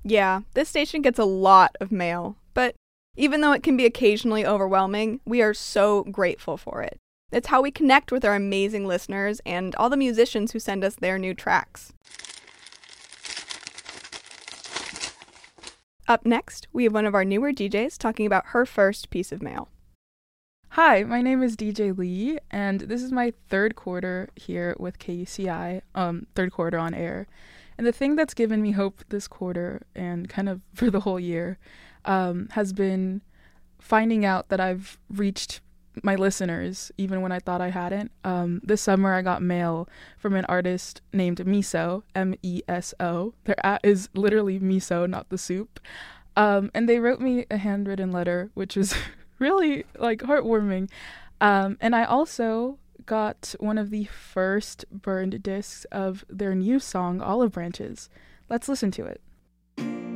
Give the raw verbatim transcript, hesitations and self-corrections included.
Yeah, this station gets a lot of mail, but even though it can be occasionally overwhelming, we are so grateful for it. It's how we connect with our amazing listeners and all the musicians who send us their new tracks. Up next, we have one of our newer D Js talking about her first piece of mail. Hi, my name is D J Lee, and this is my third quarter here with K U C I, um, third quarter on air. And the thing that's given me hope this quarter and kind of for the whole year um, has been finding out that I've reached my listeners even when I thought I hadn't. Um, this summer I got mail from an artist named Miso, M E S O. Their at is literally miso, not the soup. Um, and they wrote me a handwritten letter, which was really like heartwarming. Um, and I also got one of the first burned discs of their new song, Olive Branches. Let's listen to it.